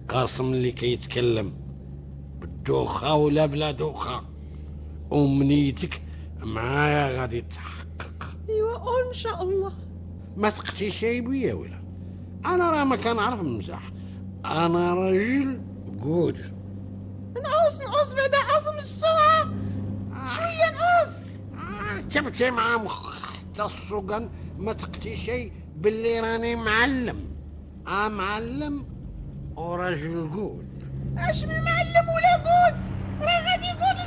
قاسم اللي كيتكلم بالدوخة ولا بلا دوخة، ومنيتك معايا غادي تحقق. ايوا قول ان شاء الله. ما ثقتي شي بيا ولا؟ انا راه ما كنعرف نمزح، انا راجل قود. نقص بعدا عاصم السرعة شوية نقص. جبتي مع مخ حتى السوقن، ما ثقتي شي باللي راني معلم. معلم وراجل قود. اش من معلم ولا قود، راه غادي يقود